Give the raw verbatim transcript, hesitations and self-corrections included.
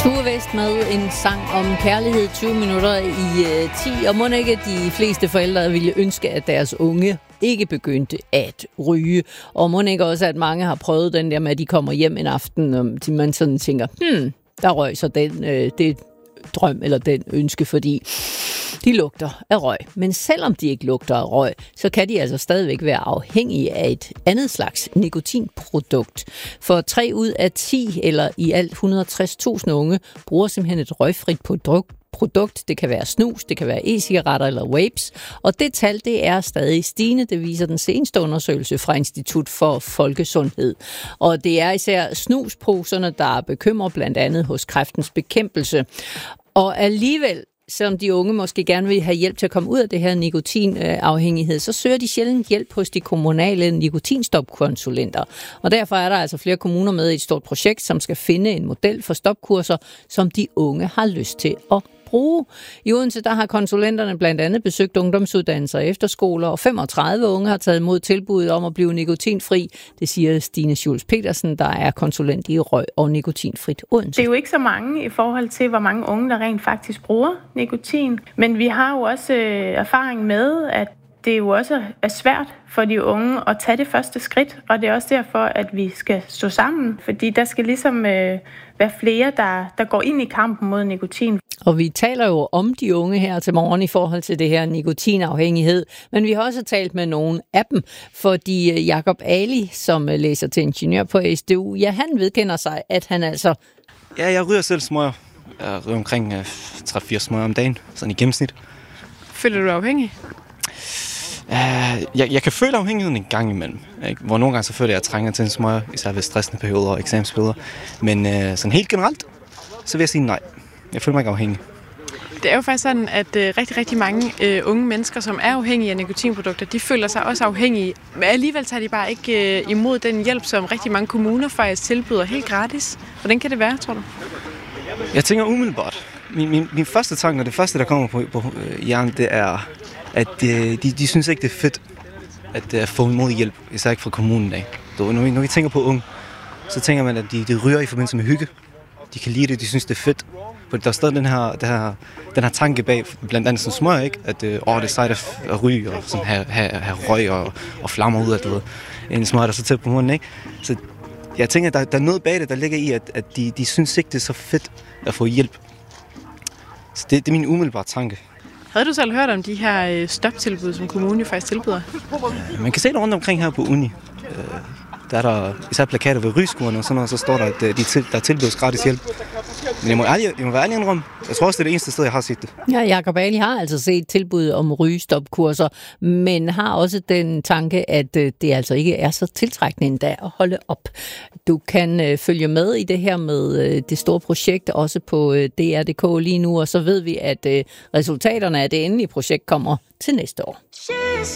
Tue West med en sang om kærlighed tyve minutter i uh, ti, og må ikke de fleste forældre ville ønske, at deres unge ikke begyndte at ryge. Og må ikke også, at mange har prøvet den der med, at de kommer hjem en aften, og man sådan tænker, hmm, der røg så den, øh, det drøm eller den ønske, fordi de lugter af røg. Men selvom de ikke lugter af røg, så kan de altså stadigvæk være afhængige af et andet slags nikotinprodukt. For tre ud af ti, eller i alt et hundrede og tres tusind unge, bruger simpelthen et røgfrit produkt. produkt. Det kan være snus, det kan være e-cigaretter eller vapes. Og det tal, det er stadig stigende. Det viser den seneste undersøgelse fra Institut for Folkesundhed. Og det er især snusposerne, der bekymrer blandt andet hos Kræftens Bekæmpelse. Og alligevel, selvom de unge måske gerne vil have hjælp til at komme ud af det her nikotinafhængighed, så søger de sjældent hjælp hos de kommunale nikotinstopkonsulenter. Og derfor er der altså flere kommuner med i et stort projekt, som skal finde en model for stopkurser, som de unge har lyst til at bruge. I Odense, der har konsulenterne blandt andet besøgt ungdomsuddannelser og efterskoler, og femogtredive unge har taget imod tilbuddet om at blive nikotinfri. Det siger Stine Schultz Petersen, der er konsulent i røg og nikotinfrit Odense. Det er jo ikke så mange i forhold til, hvor mange unge, der rent faktisk bruger nikotin. Men vi har jo også øh, erfaring med, at det jo også er svært for de unge at tage det første skridt, og det er også derfor, at vi skal stå sammen, fordi der skal ligesom øh, være flere, der, der går ind i kampen mod nikotin. Og vi taler jo om de unge her til morgen i forhold til det her nikotinafhængighed, men vi har også talt med nogle af dem, fordi Jakob Ali, som læser til ingeniør på S D U, ja, han vedkender sig, at han altså... Ja, jeg ryger selv smøger. Jeg ryger omkring uh, tre til fire smøger om dagen, sådan i gennemsnit. Føler du dig afhængig? Uh, jeg, jeg kan føle afhængigheden en gang imellem, ikke? Hvor nogle gange så føler jeg, at jeg trænger til en smøger, især ved stressende perioder og eksamensperioder. Men uh, sådan helt generelt, så vil jeg sige nej. Jeg føler mig ikke afhængig. Det er jo faktisk sådan, at øh, rigtig, rigtig mange øh, unge mennesker, som er afhængige af nikotinprodukter, de føler sig også afhængige. Men alligevel tager de bare ikke øh, imod den hjælp, som rigtig mange kommuner faktisk tilbyder helt gratis. Hvordan kan det være, tror du? Jeg tænker umiddelbart. Min, min, min første tanke, og det første, der kommer på, på øh, hjernen, det er, at øh, de, de synes ikke, det er fedt at øh, få imod hjælp, især ikke fra kommunen af. Når vi, når vi tænker på unge, så tænker man, at de, de ryger i forbindelse med hygge. De kan lide det, de synes, det er fedt. For der er stadig den her, den her, den her tanke bag, blandt andet som smøger, ikke? At øh, åh, det er sejt at, at ryge og sådan have, have, have røg og, og flammer ud af det. En smøger, der er så tæt på munden, ikke? Så jeg tænker, der, der er noget bag det, der ligger i, at, at de, de synes ikke, det er så fedt at få hjælp. Så det, det er min umiddelbare tanke. Havde du selv hørt om de her stoptilbud, som kommunen jo faktisk tilbyder? Man kan se det rundt omkring her på uni. Der er der især plakater ved rygeskuerne og sådan noget, så står der, at de til, der tilbydes gratis hjælp. Men jeg må, ærlig, jeg må være ærlig indrømme. Jeg tror også, det er det eneste sted, jeg har set det. Ja, Jakob Ali har altså set tilbud om rygestopkurser, men har også den tanke, at det altså ikke er så tiltrækkende endda at holde op. Du kan følge med i det her med det store projekt, også på D R punktum d k lige nu, og så ved vi, at resultaterne af det endelige projekt kommer til næste år.